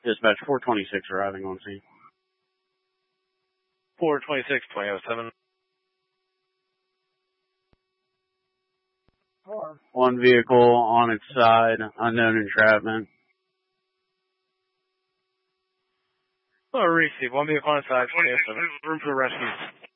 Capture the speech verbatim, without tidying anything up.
Dispatch four twenty-six arriving on scene. four twenty-six, twenty oh seven. One vehicle on its side, unknown entrapment. Oh, receive. One vehicle on its side, twenty oh seven. Room for rescue.